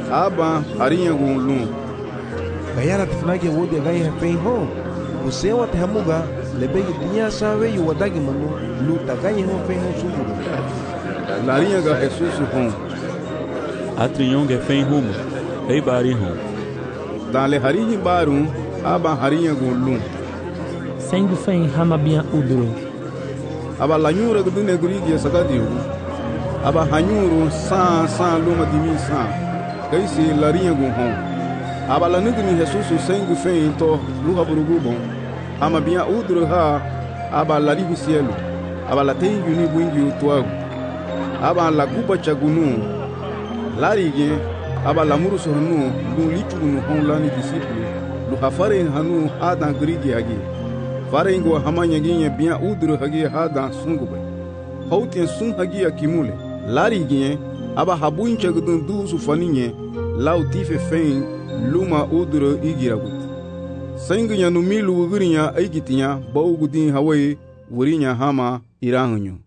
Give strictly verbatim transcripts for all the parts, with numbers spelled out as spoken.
aba harinha gun lum. Gayara tifnage wodi gaya fein ho. Usewa te hamuga lebegi dunia sawe yu wadagi manu lu tagaye ho fein ho sumuru. Larinha ga Jesus hon. Atrinyonge fein rumo. Ei bari hon. Dale harinha barum aba harinha gun lum. Sengu fein hamabia uduro. Aba lanyura gudu negrigi sagadiu. Aba hanyuru san san luma dimi san. Kaisi larinha gun hon. Aba la nugni Jesus sengu fein to luha burugu bon. Ama bia udro ha aba la ribu cielo. Aba la tengu ni buingi utuagu. Aba la kuba chagunu. Larige aba la muru sohnu lu lichu nu hon lani disciple. Lu hafare hanu adan grigi agi. Fare ingo hamanya ginye bia udro hagi hadan sungube. Hautien sun hagi akimule. Larige aba habuin chagudun du sufaninye lau tife fein luma udro igiragut. Senginya no milu ugurinya aigitinya baugudin hawaii wurinya hama irangunyo.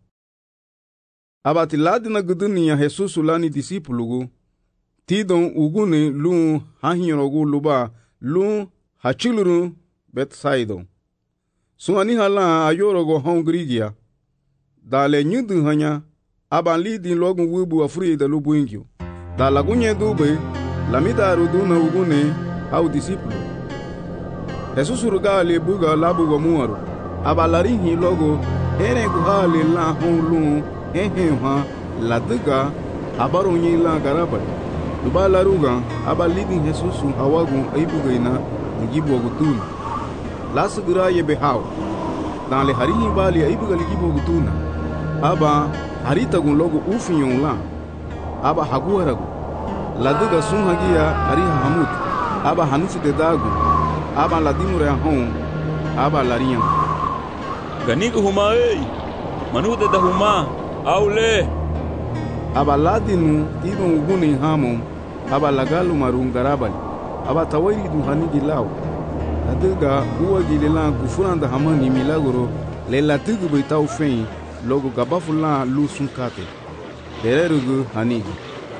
Abati ladina gudunya Jesus lani disipulugu tidon ugune lu hahinyorogu luba lu hachiluru Bethsaida. Suani hala ayorogo hongrigia. Dale nyudu hanya aban lidin logun wubu afri da lubuingyo. Dala gunye dube lamida ruduna ugune au disipulu. Jesus urgali buga labugo muaru. Abalarihi logo ere guhali la honlu ehe ha la duga abaronyi la garabal. Duba la ruga abalidi Jesus hawagu aibugaina ngibo gutuna. La sugura ye behaw. Dans le harihi bali aibugali gibo gutuna. Aba harita gun logo ufinyon la. Aba haguaragu. La duga sun hagia hariha hamut. Aba hanufu de dagu. Aba la dimure hon. Aba la rian. Ganigo huma ei. Manude da huma. Aule. Aba la dinu tidon uguni hamon. Aba la galu marun garabal. Aba tawiri du hanigi lao. La duga uwa gilelan kufuranda hamani milagro. Le la tugu beitau fein. Logo gabafulan lu sunkate. Dererugu hanigi.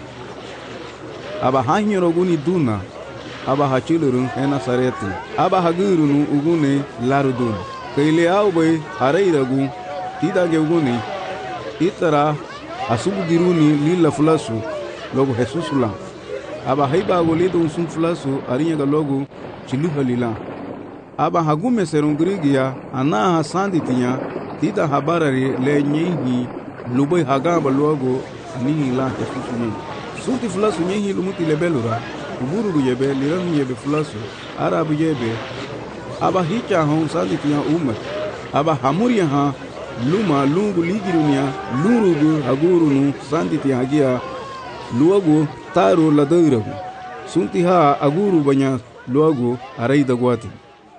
Aba hanyeroguni duna. Aba hachilurun ena sareti. Aba hagurunu ugune larudun. Kaile aube hareiragu tidage ugune. Itara asubu giruni lila fulasu logo Jesus la. Aba haiba goledo usun fulasu arinya logo chiluha lila. Aba hagume serungrigia ana hasandi tinya tida habarari le nyehi lubai hagamba logo ni la Jesus ni. Sunti fulasu nyehi lumuti lebelura. Uburu yebe liran yebe fulasu arabu yebe aba hicha hon sadikiya umma aba hamuria ha luma lungu ligirunia lurugu agurunu sanditi hagia luago taro ladairagu sunti ha aguru banya luago araida guati.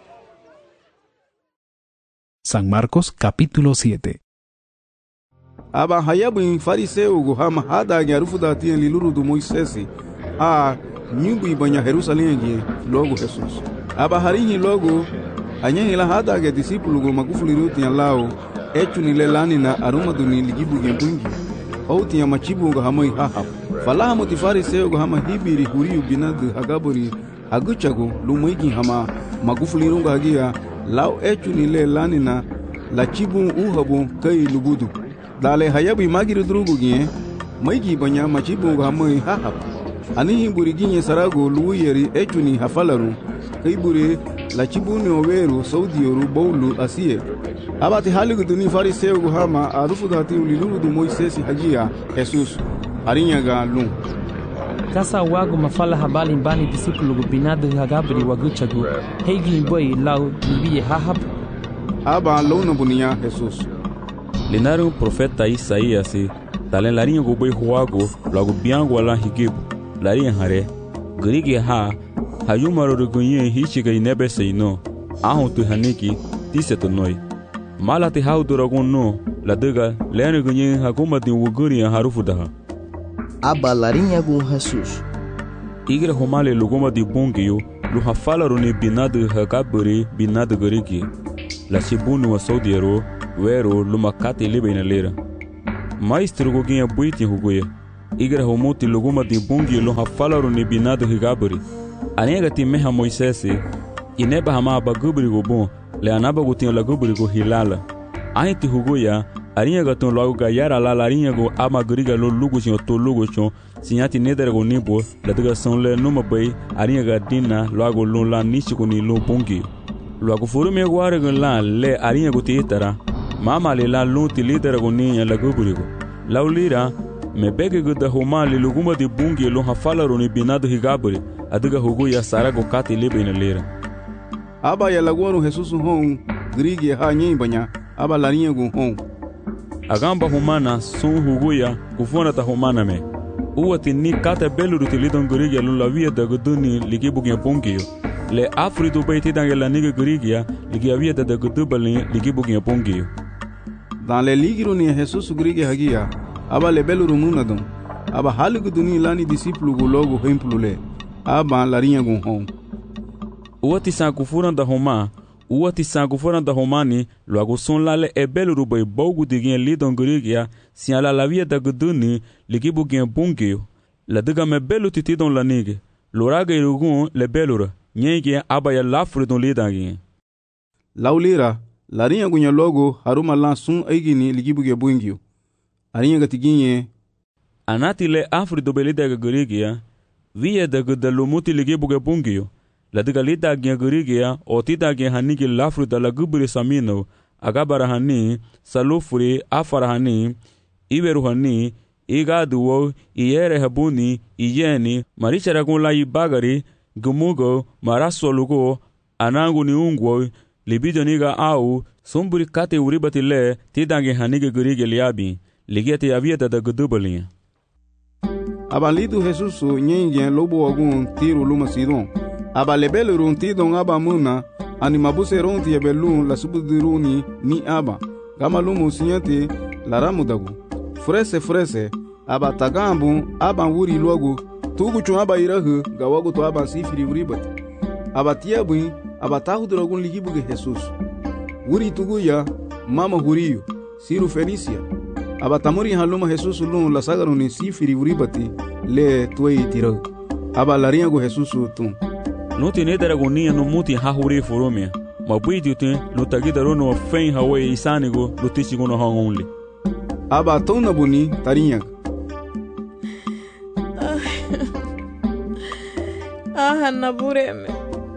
San Marcos capítulo siete. Aba hayabu fariseu go hama hada nyarufu dati liluru du Moisesi a nyumbu banya Jerusalem gi logo Jesus. Aba harihi logo anyehi la hada ge disipulu go magufuli ruti ya lao echu ni lelani na aruma duni ligibu ge bungi. Auti ya machibu go hamoi haha. Falaha motifari seo go hama hibiri huriu binadu hagaburi haguchago lumaigi hama magufuli runga hagia lao echu ni lelani na la chibu uhabu kai lubudu. Dale hayabi magiru drugu gi maigi banya machibu go hamoi haha. Anihi buriginye sarago luuyeri echuni hafalaru kaibure la chibuni oweru saudi yoru bowlu asiye abati haligu duni fariseu guhama arufu dati uliluru du Moisesi hagia Jesus harinyaga lum Kasa wagu mafala habali mbani disipulu binadu hagabri waguchagu heigi mboi lau nibiye hahab aba lona bunia Jesus Linaru profeta Isaías talen larinha go boi huago logo biango ala higibu larinha hare grigi ha hayumaro rugunye hichiga inebe seino ahon tu haniki tiseto noi malati hauduragun no ladaga lene gunye haguma di wuguri harufu daha aba larinha gun Jesus igre homale luguma di bungio lu hafala rune binadu hagaburi binadu grigi la sibunu wa saudiero wero lumakati libe inalera maestro goginha buiti huguye igra homuti luguma di bungi lo hafalaru ni binado higaburi. Aniga ti meha Moisesi, ineba hama abagubri go bon, le anaba go tin lagubri go hilala. Ahiti hugoya, aniga ton logo gayara la larinha go amagriga lo lugo sin to lugo chon, sinyati nedere go nibo, la diga son le numa bay, aniga dina logo lo la nishi go ni lo bungi. Logo furu me gware go la le aniga go titara, mama le la lo ti lidere go ni lagubri go. Laulira, me bege go da homa le luguma di bungi lo hafalaru ni binado higaburi. Adiga hugoya sarago kati lebe ina lera. Aba ya laguaru Jesus hon, grigi ha nyembanya, aba larinha gun hon. Agamba humana son hugoya, kufona ta humana me. Uwa tini kata belu rutilidon grigi lun la via da guduni ligi bugia pongio. Le afridu baiti dange la niga grigia, ligi avia da gudubali ligi bugia pongio. Dans le ligiro ni Jesus grigi hagia, aba le belu rumunadon. Aba halu guduni lani disciplu go logo hemplu aba larinha gun hon. Uwa ti sangu furan da homa, uwa ti sangu furan da homani, logo son lale e belu rubai bogu digien lidon gurigia, si ala la via da guduni, ligibu gien bungio. La diga me belu titidon la nige, loraga irugun le belura, nyenge aba ya lafri don lidangien. Laulira, larinha gunya logo haruma lan sun aigini ligibu ge bungio. Arinha gatiginye. Anati le afri do belida gurigia, via da gudalumuti ligibu ge bungio. La diga lida gien gurigia, o tida gien hanigi lafru da la gubri samino, agabara hani, salufuri, afara hani, iberu hani, igaduwo, iyere habuni, iyeni, maricharagun la ibagari, gumugo, marasolugo, anangu ni ungwo, libido niga au, sumburi kate uribati le, tida gien hanigi gurigia liabi, ligiate avieta da gudubalia. Abalido Jesus nyenge lobo ogun tiro luma sidon. Aba lebele runti don aba muna, animabuse runti ebelun la subudiruni ni aba. Gama lumu sinyante la ramudagu. Frese frese, aba tagambu, aba wuri logu, tugu chun aba irahu, gawagu to aba sifiri uribat. Aba tiabui, aba tahudrogun ligibuge Jesus. Wuri tugu ya, mama huriyo, siru Felicia. Aba tamuri haluma Jesus lun la sagaruni sifiri uribati, le tuei tirahu. Aba larinha go Jesus tun. No te nedera gonia no muti hahuri foromia. Ma buidi te no tagidaro no fen hawe isanigo no tisigo no hangonli. Aba tona buni tarinha. Ah, nabureme.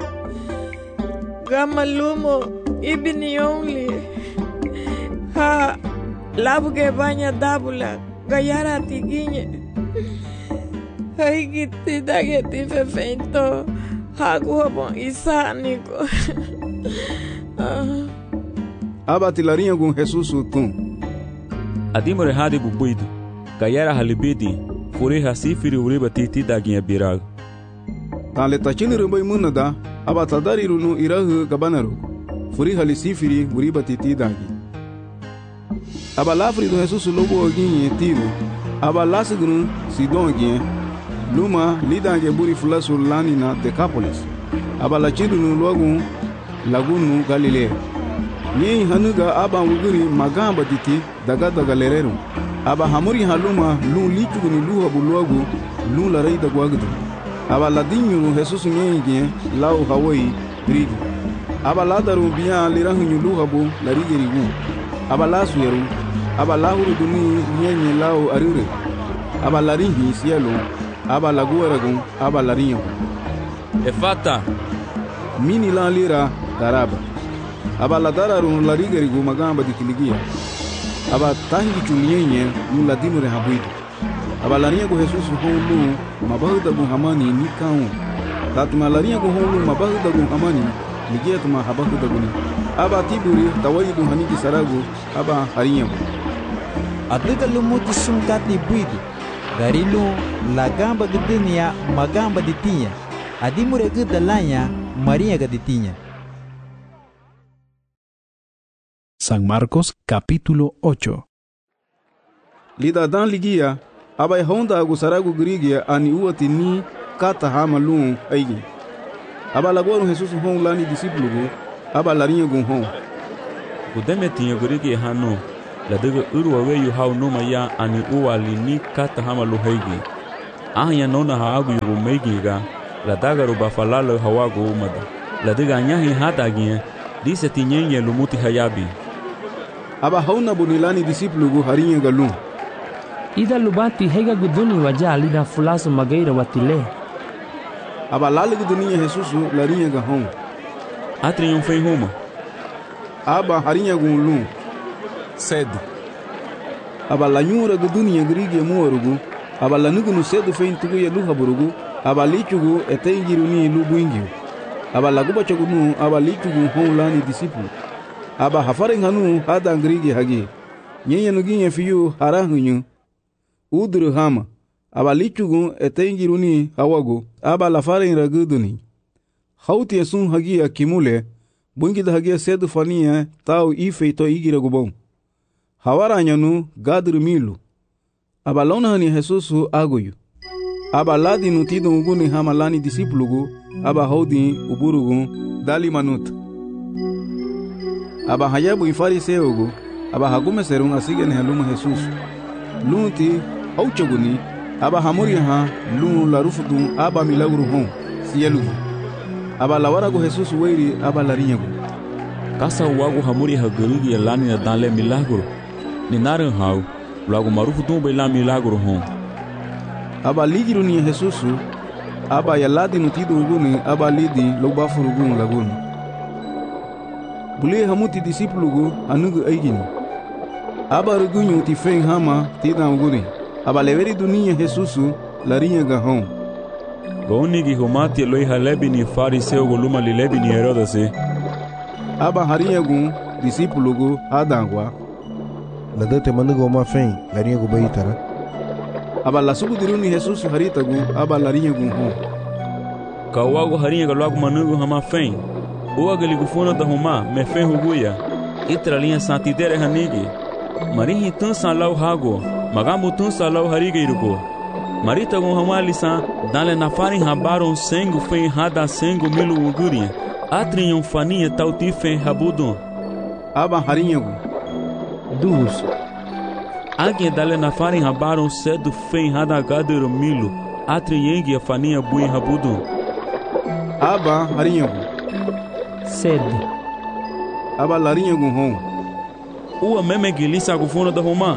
Gama lumo ibini only. Ha, labuge banya dabula gayara tiginye. Hai gitti dageti fefento. Hagu habon isaniko. Aba tilarinha gun Jesus tun. Adimore hadi bubuidu. Gayara halibidi. Fure hasifiri uriba titi daginha birag. Tan le tachini rumbai munada. Aba tadari runu irahu gabanaru. Furi halisifiri uriba titi dagi. Aba lafri do Jesus lobo oginye tiro. Aba lasigunu sidon gien. Luma lidange buri fulasu lani na Decapolis. Aba la chidunu logu lagunu Galilea. Nye hanuga aba wuguri magamba diti daga daga lerero. Aba hamuri haluma lu lichuguni luha buluagu lu la reida guagdu. Aba la dinyu Jesus nye gien lau Hawaii grigi. Aba la daru biya lirahu luha bu la rigerigu. Aba la suyeru. Aba la huru duni nye nye lau arure. Aba la ringi sielo. Aba la guaragun, aba la rinho. Efata. Mini la lira daraba. Aba la dararun la rigerigu magamba di kiligia. Aba tahi chunyenye nu la dimure habuidu. Aba la rinho Jesus holu mabahuda gun hamani ni kaun. Tatuma la rinho holu mabahuda gun hamani ligia tuma habahuda guni. Aba tiburi tawaidu haniki saragu aba harinho. Adiga lumuti sumkati buidu. Darilu lagamba gedenia magamba ditinha. Adimure gedalanya marinha geditinha. San Marcos capítulo ocho. Lida dan ligia aba honda agusaragu grigia ani uati ni kata hamalun aigi. Aba lagoru Jesus hon lani discípulo aba larinha gun hon. Gudeme tinha grigia hano. la diga uru aweyu hau numa ya ani uwa li ni kata hama luhaigi. Ahya nona haagu yugu meigiga, la dagaru bafalalo hawagu umada. La diga anyahi hatagia, dise tinyenye lumuti hayabi. Aba hauna bunilani disiplugu harinye galun. Ida lubati hega guduni waja alida fulaso magaira watile. Aba lali guduni Jesusu larinye gahon. Atri yon fei huma. Aba harinye gunlun. Sed. Aba la nyura guduni yagrigi muwarugu. Aba la nugunu sedu fein tugu ya luha burugu. Aba lichugu eteingiru ni lubu ingiu. Aba la guba chagunu aba lichugu hon lani disiplu. Aba hafaring hanu hada ngrigi hagi. Nyenye nuginye fiyu harahunyu. Udru hama. Aba lichugu eteingiru ni hawagu. Aba la faring raguduni. Hauti esun hagi akimule. Bungida hagi sedu fania tau ife to igira gubon. Hawara nyanu gadru milu. Aba lona hani Jesusu agoyu. Aba ladi nutido uguni hama lani disiplugu. Aba haudi uburugu dali manut. Aba hayabu ifariseugu. Aba hagume serung asigen heluma Jesusu. Lunti hauchaguni. Aba hamuri ha lun la rufudu aba milagru hon sielugu. Aba lawaragu Jesusu weiri aba larinyagu. Kasa wagu hamuri ha gerigi lani na danle milagru. Ni narin hau lagu marufudu bela milagru hon. Aba ligiru ni Jesusu. Aba yaladi nutido uguni aba lidi lobafurugun laguni. Bule hamuti disiplugu anugu aigini. Aba rugunyu ti feng hama tida uguni. Aba leveri dunia Jesusu larinha gahon. Gaunigi humati loi halebi ni fariseu guluma lilebi ni Herodase. Aba harinha gun disiplugu hadangwa. La dete manugo ma feng larinha gu baitara. Aba la subu diruni Jesusu haritagu aba larinha gun hon. Kawagu harinha galwagu manugo hama feng. Uwa galigufuna da huma me feng huguya. Itra linha santidere hanigi. Marihi tun san lau hago. Magamu tun sa lau hariga irugo. Marita gun hama lisan dale na farin habaron sengu feng hada sengu milu uguria. Atri yon faninha tauti feng habudon. Aba harinha gun. Dus. Alguém dale na farin habaron sedu feng hada gadero milu. Atri yengi a faninha bui habudon. Aba harinha gun. Sed. Aba larinha gun hon. Uwa meme gilisa gufuna da homa.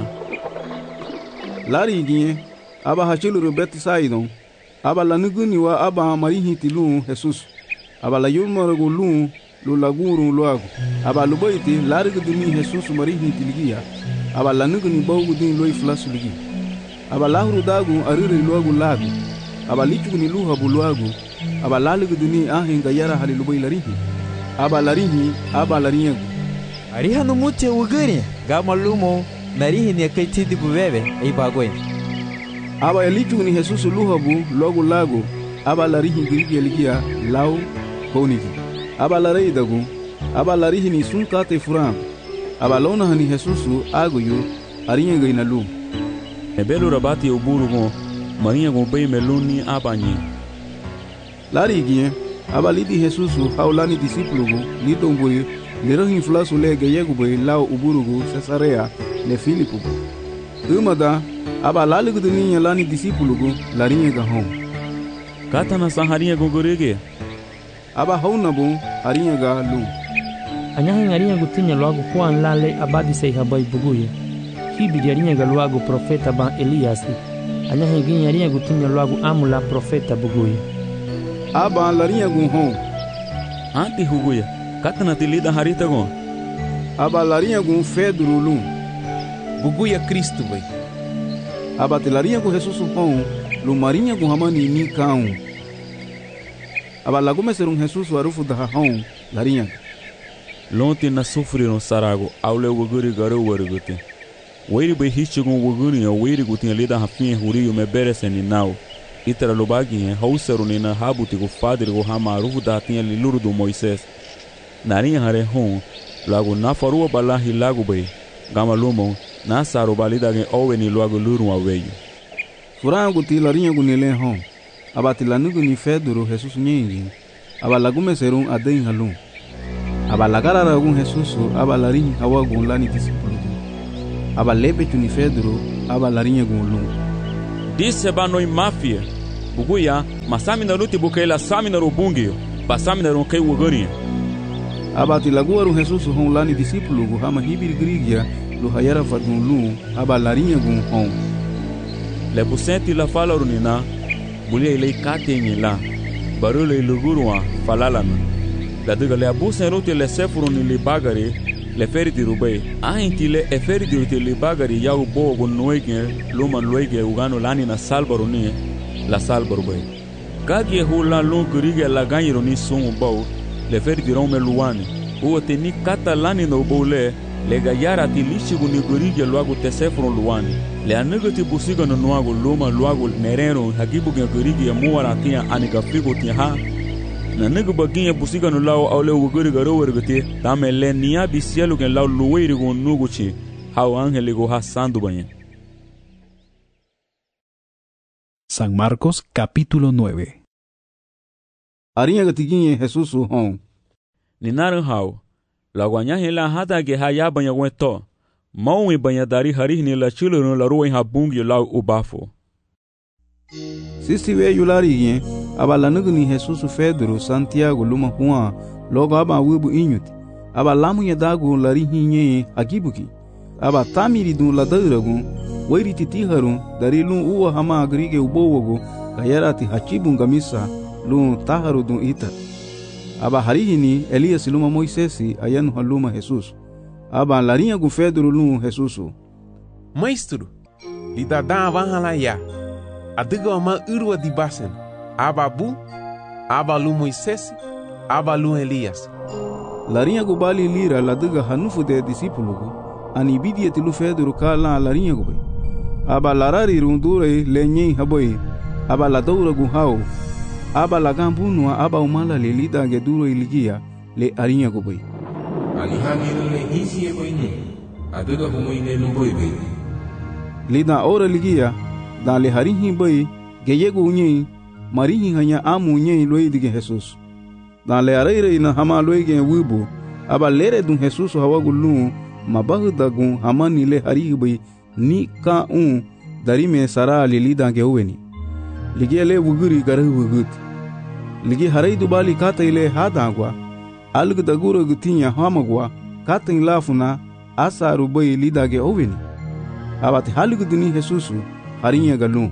Lari ginye. Aba hachiluru beti saidon. Aba la nuguni wa aba marihi tilun Jesusu. Aba la yulmaragu lun lu laguru luagu. Aba lubaiti lari guduni Jesusu marihi tiligia. Aba la nuguni baugu din loi flasu ligi. Aba lahuru dagu ariri luagu lagu. Aba lichuguni luha buluagu. Aba lali guduni ahinga yara hali lubai larihi. Aba larihi aba larinyagu. Ariha no mute ugani. Gama lumo narihi ni akaitidi bubebe ei bagoi. Aba yalichuguni Jesusu luha bu luagu lagu. Aba larihi girigi eligia lau honigi. Aba larei dagu. Aba larihi ni sunkate furam. Aba lona hani Jesusu agoyu arinyaga inalu. Ebelu rabati uburugo. Marinha gombei meluni abanyi. Lari ginye. Aba lidi Jesusu haulani disiplugu lito mbui lirohin flasu lege yegubwe lao uburugu Cesarea le Filipu. Umada aba laligu ninya lani disiplugu larinye gahon. Kata na saharinha gogorege. Aba haunabu harinha ga lu. Anyahin harinha gutinya logo kuan lale abadi sei habai buguye. Hibi harinha ga logo profeta ban Eliasi. Anyahin ginya harinha gutinya logo amula profeta buguye. Aba larinha gun hon. Anti huguya. Katana tilida harita gon. Aba larinha gun fedru lum. Buguya Cristo bai. Aba tilarinha gun Jesus hon. Lumarinha gun hamani ni kaun. Aba lagume serum Jesus warufu da hon. Larinha. Lonte na sofreram sarago. Aule waguri garu warugute. Weiri bai hichi gon waguri ya weiri gutin lida hafin huriyo me bereseni nau. Itara lubaginha hausaru nina habuti go fadri go hamarufu da tinha liluru do Moisés. Narinha hare hon lago na farua balahi lago bai. Gama lumon na saru balida gen oweni lago luru aweyu. Furango ti larinha gunile hon. Aba tilanugu ni feduru Jesus nyingi. Aba lagume serum aden halum. Aba lagara ragun Jesus aba larinha hawagun lani disipulu. aba lebe tuni Pedro aba larinha gun lum. Disse ba noi mafia. Buguya, masami na luti bukaila sami na rubungio, basami na ronkai wagarinha. Aba ti laguaru Jesus hon lani discípulo gu hama hibir grigia lo hayara fadun lum aba larinha gun hon. Le busenti la fala runina, bulia ilei katenye la, barule ilugurua falalana. La diga le abusen rote le sefuruni li bagari, le feriti rubai. Ahinti le e feriti rote li bagari yau bo gun nuege, luman luege ugano lani na salbaruni, la salbarubai. Gagi hula lun grigia la ganyironi sumu bau, le feriti rome luani. Uwa teni kata lani no boule, le gayara ti lishigu ni grigia luagu te sefurun luani. Le aniga ti busiga no nuagu luma luagu nereno hagibu gen grigia muara tia aniga figo tia ha. Na nega baginha busiga no lau au leu guri garo wergate dame le nia bisielu gen lau luweiri gon nuguchi hau angele go hasando banha. San Marcos capítulo nueve. Arinha gatiguinha Jesus hon. Ninaran hau la guanya hela hada ge haya banha weto maui banha dari hari ni la chulo no la ruin habungi lau ubafo. Sisi we yulari aba lanugni Jesus Pedro Santiago luma huan logo aba wibu inyuti aba lamu yadagu lari hinye agibuki aba tamiri dun ladaragu wairi titiharun dari lun uwa hama agrige ubowogo kayarati hachibun gamisa lun taharu dun ita aba harihini Elias luma Moisesi ayanu haluma Jesus aba larinha gu Pedro lun Jesus. Maestro, lidada vahalaya adiga ama urwa di basen ababu abalu Moisés abalu Elias. Larinha gu bali lira ladiga hanufu de discípulo gu anibidi etilu Pedro kala larinha gu bai aba larari rundure lenye haboi aba ladoura gu hau aba lagambunua aba umala le lida geduro iligia le arinha gu bai alihani le hisi e bai ni adiga humoine lumboi bai lida ora ligia dan le harihi bai geyego unye marihi hanya amu unye loi dige Jesus dan le areire na hama loi ge wibu aba lere dun Jesus hawagu lu mabahu dagun hama ni le harihi bai ni ka un dari me sara le lida ge uweni lige le wuguri garahu wugut lige harai du bali kata ile hadagwa algu daguro gutinya hamagwa kata lafuna asaru bai lida ge uweni abati halugu duni Jesus harinha galum.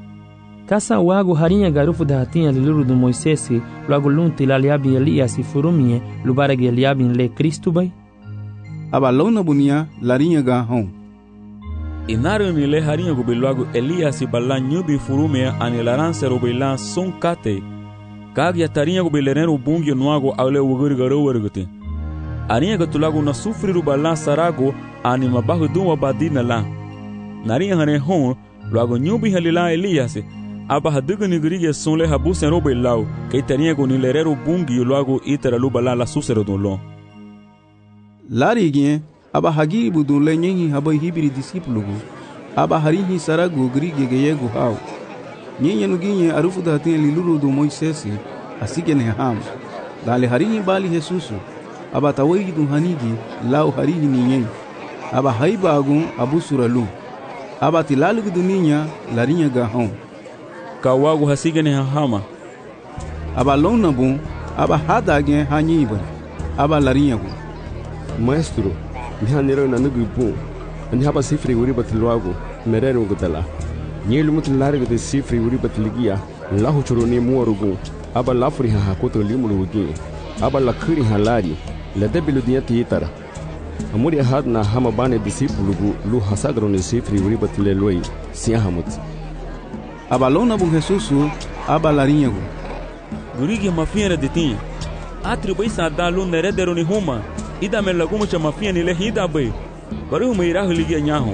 Kasa wago harinha garufu da hatinha liluru do Moisés, logo lunti la liabin Elias e furumie, lubaragi liabin le Cristo bai. Aba lona bunia larinha ga hon. Inaru ni le harinha go belogo Elias e bala nyubi furumie ani laranse ro bela son kate. Kagya tarinha go belereno bungi noago aule wuguri garo wergute. Arinha go tulago na sufri ro bala sarago ani mabahu dum abadina la. Narinha hane hon logo nyubi halila Elias aba hadiga ni grige sonle habu seno belau que tenia go ni lerero bungi logo itera lubala la susero don lo larigien aba hagi budun lenyi haba hibiri discípulo aba harihi sarago grige geyego hau nyenye nuginye arufu da tin liluru do Moisés asigene ham dale harihi bali Jesus aba tawi dun hanigi lau harihi ninyen aba haibagun abu suralu aba tilalu dunia larinha ga hon kawago hasigene hama aba lona bun aba hadagen hanyiba aba larinha gu maestro mihanero na nugu bun ani haba sifri uri batluago merero gudala nyelu mutlari de sifri uri batligia lahu churoni muarugu aba lafri ha hakoto limulugi aba lakuri halari la debilu diati itara amuri ahad na hama bane discípulo lu hasagro ne sifri uri batle loi sia hamut abalona bu Jesus aba larinha gu gurigi mafia de tinha atribuí sa da lu neredero ni huma ida me lagumo cha mafia ni le hida bai baru me ira ligia nyaho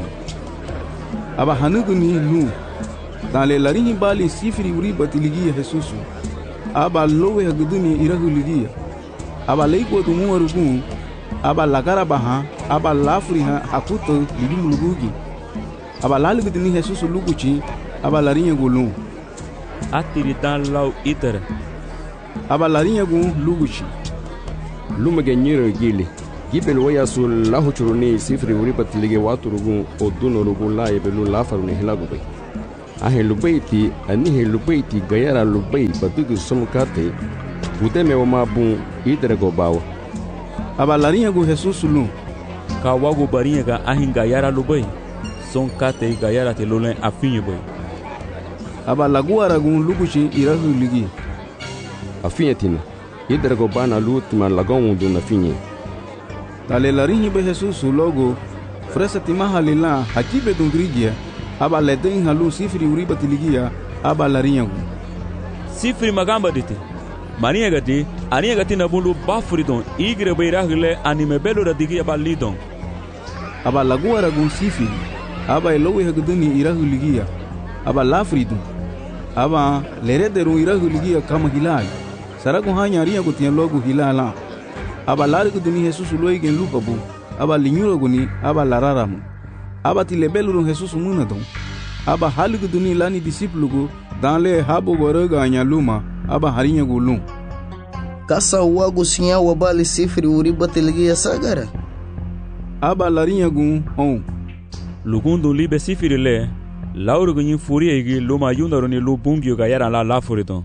aba hanugu ni lu dan le larinha bali sifri uri batligia Jesus aba lowe haguduni ira ligia aba leiko tu muarugu aba lagara baha aba lafri ha hakuto lidim lugugi aba lalu ni Jesus luguchi aba larinha gulum atiri dan lau itera aba larinha gu luguchi luma genyero gili Gibel waya sul lahu churuni sifri uribat lige waturugun odunorugun la ebelu la faruni hilagubai. Ahe lubaiti anihe lubaiti gayara lubai badugu somkate udeme wamabun idrego bawa. Aba larinha gu Jesus lu. Ka wago barinha ga ahin gayara lubai. Son kate gayara te lolen afinye bai. Aba laguara gun lugushi irahu ligi. Afinye tina. Idrego bana lutima lagon du na finye. Dale larinha be Jesus logo. Fresa timaha lila hakibe dungrigia. Aba leden halu sifri uriba tiligia. Aba larinha gu. Sifri magamba dite. Marinha gati, arinha gati na bundu bafridon. Igre beirahile anime belo radigi aba lidon. Aba laguara gun sifri. Aba elowe haguduni irahu ligia. Aba lafridon. Aba lerederun irahu ligia kama hilal. Saragu hanya arinha gutia logo hilala. Aba lari guduni Jesus loigen lupabu. Aba linyura guni. Aba lararamu. Aba tilebelurun Jesus munadon. Aba hali guduni lani disiplugu. Danle habo goraga anya luma. Aba harinha gulum. Kasa wago sinya wabali sifri uriba tiligia sagara. Aba larinha gun on. Lugundo libe sifiri le. Lauro gunyin furia igi luma yundaroni lu bungyo gayara la lafuridon.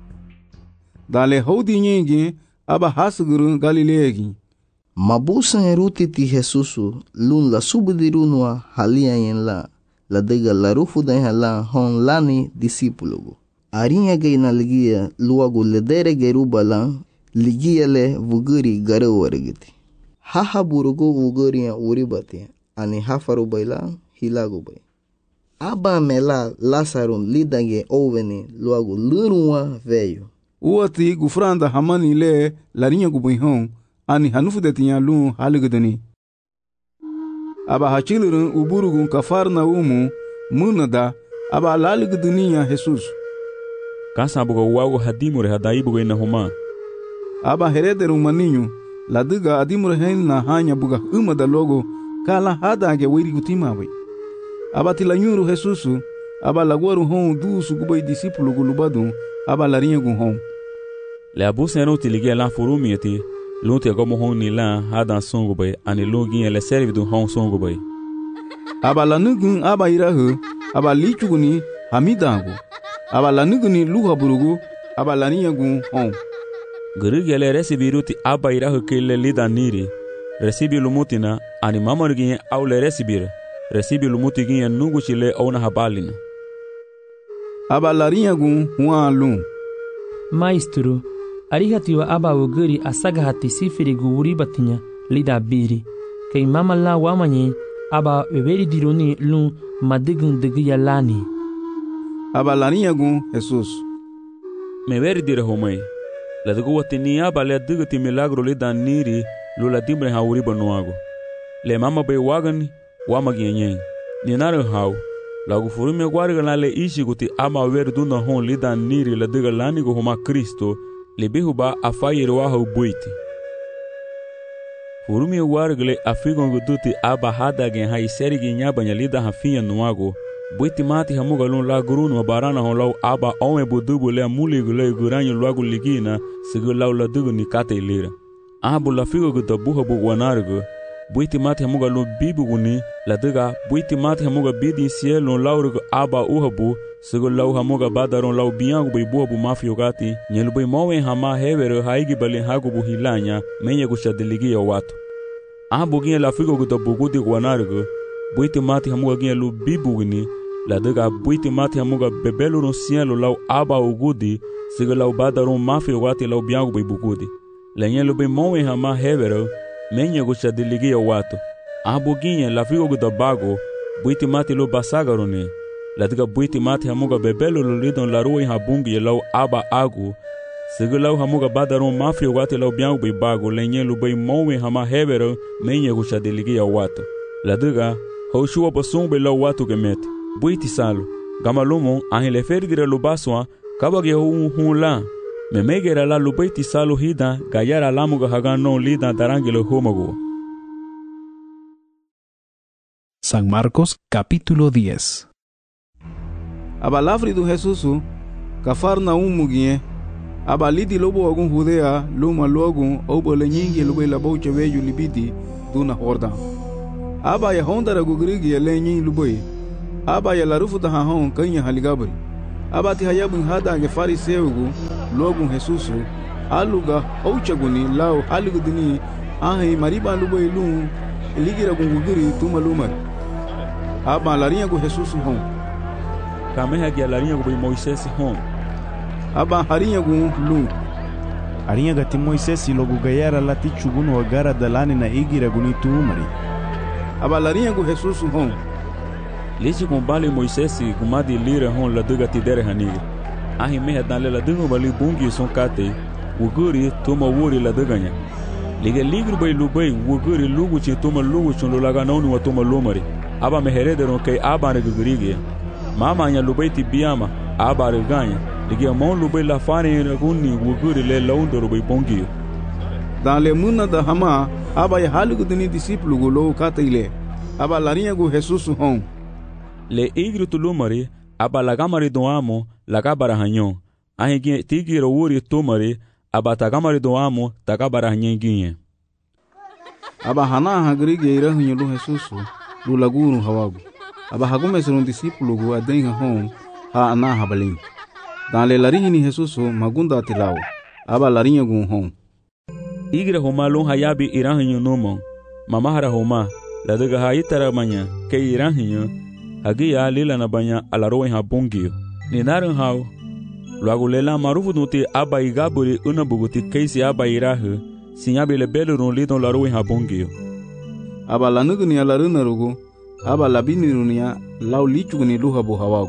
Dale hodi nyingi. Aba hasuguru Galileegi. Mabusan eruti ti Jesusu lun la subidirunwa halia yen la. La dega la rufu den hala hon lani disipulugu. Arinha gay na ligia luagu ledere geruba lan ligia le vuguri gare warigiti. Haha burugu vuguri ya uribati ani hafaru bayla hilagu bay. Aba mela Lazarun lidage oveni luagu lunwa veyo. Uati gufranda hamani le larinha gu bayhon ani hanufu de tinya lun haligudani. Aba hachilurun uburugun kafarna umu munada aba laliguduniya Jesus. Kasa buga wago hadimure hadai buga ina homa. Aba herederun maninho ladiga adimure henna hanya buga umada logo kala hadage wiri gutima bai. Aba tilanyuru Jesus aba laguaru hon dusu gubai disipulu gulubadun aba larinha gun hon. Le abusa eno tiligia la furumieti lunte gomo hon ni la hadan songo bai ani login ele servi du hon songo bai. Aba lanugun aba irahu aba lichuguni hamidangu. Aba lanuguni luha burugu aba larinha gun hon. Gerigele resibiruti aba irahu kele lida niri. Resibi lumutina ani mamargin aule resibir. Resibi lumutigin nungu chile ona habalina. Aba larinha gun huan lum. Maestro, arihatiwa aba woguri asagahati sifiri guuri batinya lida biri. Kei mama la wamanye aba weberi dironi lum madigun degiya lani. Aba larinha gun Jesus. Me veri dire homai. La dugu watini aba le duguti milagro lida niri lula dimbre hauri banuago. Le mama bay wagan wamagienyen. Ninare hau. Lagu furume guarga la le ishi guti ama ver duna hon lida niri la duga lani go homa Kristo le behuba afayir waho buiti. Furume guarga le afigon guduti aba hadagen hai serigi nyabanya lida hafiya nuago. Buiti mati hamuga lun la gurunu barana hon lau aba ome budubu le muli gule guranyo luagu ligina sigu lau la dugu ni kate ilira. Abu la figo guda buha bu wanargo. Buiti mati hamuga lun bibu guni la duga buiti mati hamuga bidi siel lun laurgo aba uhabu sigu lau hamuga badaron lau biyangu bai buha bu mafio gati nyelu bai mawe hama hevero haigi bali hagu bu hilanya menye gusha diligia watu. Abu gine la figo guda bugudi wanargo. Buiti mati hamuga gine lu bibu guni la duga buiti mati hamuga bebelu ron sielo lau aba ugudi sigu lau badaron mafio gati lau biyangu bai bugudi. La nyelu bai mawe hama hevero menye gusha diligia watu. Abu gine la figo guda bago buiti mati lu basagarone. La duga buiti mati hamuga bebelu lu lidon la ruwa habungi lau aba agu sigu lau hamuga badaron mafio gati lau biyangu bai bago la nyelu bai mawe hama hevero menye gusha diligia watu. La duga Hoshua basumbe lau watu gemete. Buiti salo. Gamalumo ahile ferdire lubaswa kabage hu hu la. Memegera la lubaiti salo hida gayara lamuga hagano lida darangelo homago. San Marcos capítulo diez. Abalafri do Jesusu Cafarnaum mugie aba lidi lobo agun Judea luma logun obo le nyingi lobo la boche veju libidi duna horda aba ya hondara gugrigi ya le nyin luboy aba ya larufu da hon kanya haligabri aba ti hayabun hada ge fariseugu logun Jesus aluga ouchaguni lao alugudini ahi mariba luboy lu ligira gungugiri tuma lumar aba larinha go Jesus hon kameha ge larinha go Moisés hon aba harinha go lu arinha gati Moisés logo gayara lati chugunu agara dalani na igira guni tumari aba larinha go Jesus hon lisi com bale Moisés gumadi lira hon la duga tidere hanigi ahi meha dale la duga bali bungi son kate uguri tuma wuri la duganya liga ligru bay lubay uguri lugu chi tuma lugu chun lo laga nonu wa tuma lumari aba meherederon kay aba ne gurige mama nya lubay ti biama aba reganya liga mon lubay la fane raguni uguri le laundo bay bongi dale munna da hama aba ya halugu dini discípulo go lo kate aba larinha go Jesus hon le igru tulumari aba lagamari do amo lagabara hanyon ahi tigiro wuri tumari aba tagamari do amo tagabara hanyenginye aba hana hagrige ira hunyo lu Jesus lu laguru hawagu aba hagume serun discípulo go adenha hon ha ana habalin dale larini Jesus magunda tilao aba larinha go hon igre homa lon hayabi irahinyo nomo mamahara homa ladaga hayitara manya ke irahinyo hagia lila na banya alaroen ha bongio ni naran hao luago lela marufu nuti aba igaburi una buguti keisi aba irahu sinyabi le belu lidon laroen ha bongio aba lanugni alaruna rugo aba labini runia lau lichugni luha bu hawagu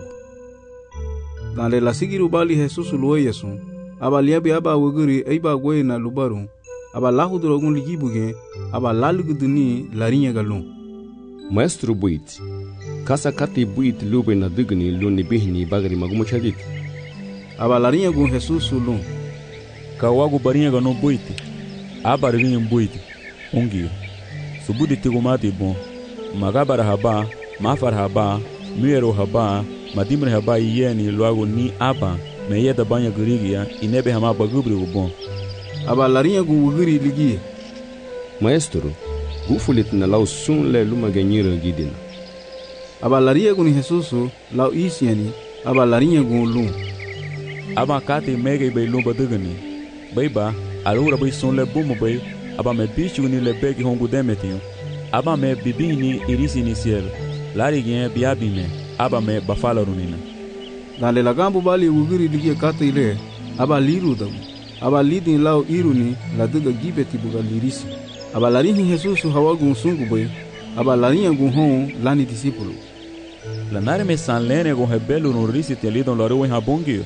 dale la sigiru bali Jesus luwe yesu aba liabi aba wuguri eiba gwe na lubaru aba lahu drogun ligibuge aba laluguduni larinha galun maestro buit kasa kati buit lube na dugni luni bihni bagri magumo chadit aba larinha gun Jesus lun kawagu barinha gano buit aba rinha buit ongio subudi tigumati bon magabara haba mafar haba muero haba madimre haba yeni luago ni aba meyeda banya gurigia inebe hama bagubri bon aba larinha gun wuguri ligi maestro gufulit na lau sun le luma ganyira gidina aba larinha gun Jesus lau isiani aba larinha gun lum aba kate mege be lumba dugani beiba alura be sun le bumo be aba me bichu ni le begi hongu demetio aba me bibini irisi ni ciel lari gen biabime aba me bafala runina dale la gambo bali wuguri ligi kate ile aba liru dam aba lidin lau iruni la duga gibeti buga lirisi aba larinha Jesus hawagun sungu boy aba larinha gun hon lani discípulo la nare me san lene gun rebelo no risi te lidon laro en habongio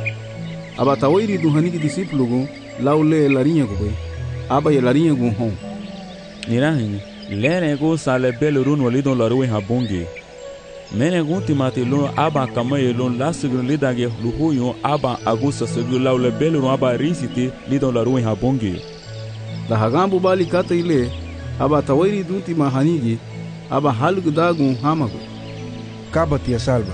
aba tawairi du hanigi discípulo gun lau le larinha gun boy aba ya larinha gun hon nirahin lene gun sale belo runo lidon laro en habongio mene gun timate lon aba kamaye lon lasigun lidage luhuyo aba agusa segu lau le belo no aba risi te lidon laro en habongio da hagambu bali kata ile aba tawairi dunti mahanigi aba halgu dagun hamagu kaba tia salva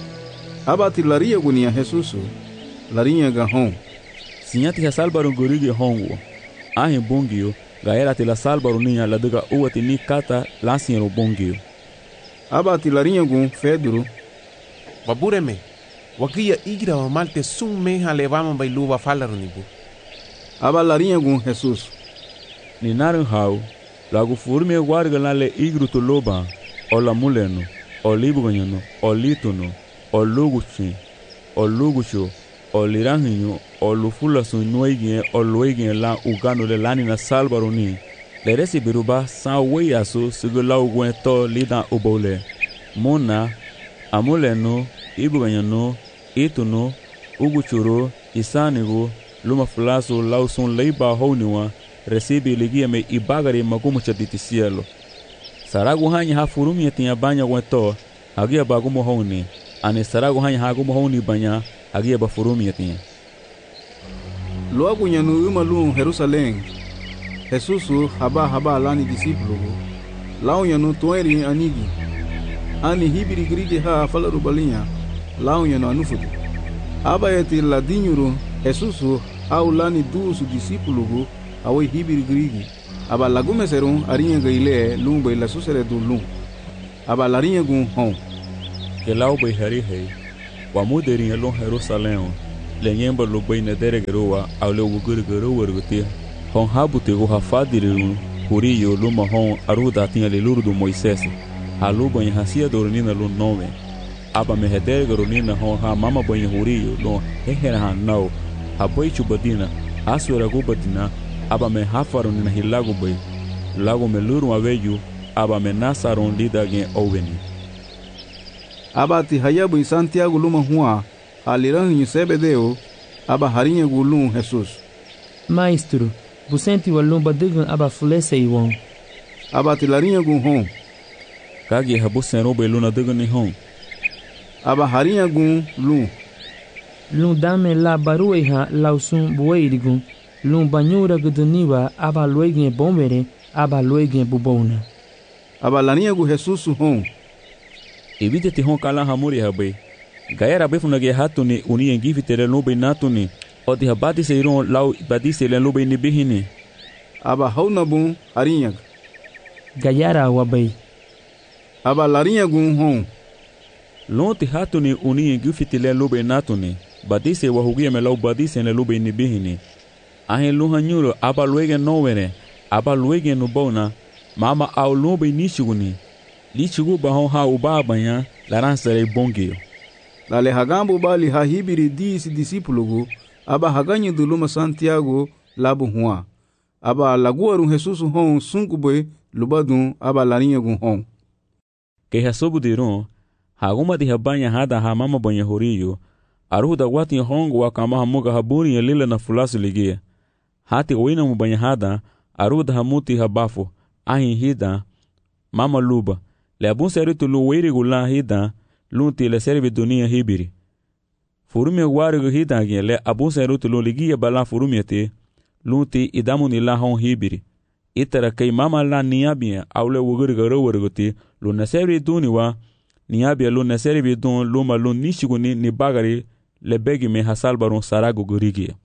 aba ti laria gunia Jesus larinha ga hon sinyati ha salbaru gurigi hongo ahi bongio gaera ti la salbaru niya la duga uati ni kata lasinro bongio aba ti larinha gun Pedro babureme wakia igra wa malte sum meha levama bailuva falaru nibu aba larinha gun Jesus ni naran hau lagu furme warga le igru to loba o la muleno o libuganyano o litono o luguchi o lugucho o liranhinyo o lufula sun noigien o loigien la ugano le lani na salbaroni le resi biruba sa weyaso sigula ugwen to lidan obole mona amuleno ibuganyano itono uguchuro isanigo luma fulaso lauson leiba honiwa recibe ligia me ibagari magumo chaditi cielo saragu hanya ha furumi tinha banya gweto hagia bagumo honi ane saragu hanya hagumo honi banya hagia ba furumi tinha logo nyanu umalu Jerusalém Jesus haba haba lani discípulo lao nyanu toeri anigi ani hibiri grige ha falaru balinha lao nyanu anufudu aba yeti ladinyuru Jesus au lani du su discípulo go awai hibir grigi aba lagume serum arinha gaile lumba la susere du lum aba larinha gun hon que lau bai hari hei wa muderin lon Jerusalém le nyemba lo bai na dere garoa au le wugur garo wargute hon habu te go hafadiru huriyo luma hon aruda tinha le luru do Moisés halu bai hasia dornina lo nome aba me hedere garonina hon ha mama bai huriyo lo hehera han nau abai chubadina asura gubadina aba me hafaron na hilago bai lago me luru aveju aba me nasaron lida gen oveni aba ti hayabu em Santiago luma hua aliran em Zebedeu aba harinha gulum Jesus Maestro busenti walum badigan aba fulese iwon aba ti larinha gun hon kage habu seno bai luna digan ni hon aba harinha gun lum lum dame la barue ha lausun bueirigun lum banyura guduniwa aba luegen bombere aba luegen bubona aba larinha gun Jesus hon evite te hon kala hamuri habai gaera be funage hatuni uni engivi tere lobe natuni odi habati seiron lau badise le lobe ni behini aba hauna bun harinha gayara wabai aba larinha gun hon lonte hatuni uni engivi tere lobe natuni badise wahugia me lau badise le lobe ni behini ahen luhanyuro aba luege nowere aba luege no bona mama au lobe nishuguni lichigu bahon ha ubabanya laransere bongeo dale hagambo bali ha hibiri disi discípulo go aba haganyi duluma Santiago labu hua aba laguaru Jesus hon sunkuboy lubadun aba larinha gun hon ke hasobu diron haguma di habanya hada ha mama banya horiyo aruda wati hongo wakama hamuga haburi lila na fulasu ligia hati oina mubanya hada aruda hamuti habafu ahin hida mama luba le abun seritu lu weiri gula hida lunti le serve dunia hibiri furumi waru hida ge le abun seritu lu ligia bala furumi te lunti idamu ni la hon hibiri itara kai mama la niabia aule wugur garo warguti lu na serve duniwa niabia lu na serve dun lu ma lu nishiguni ni bagari le begi me hasal baron sarago gurigi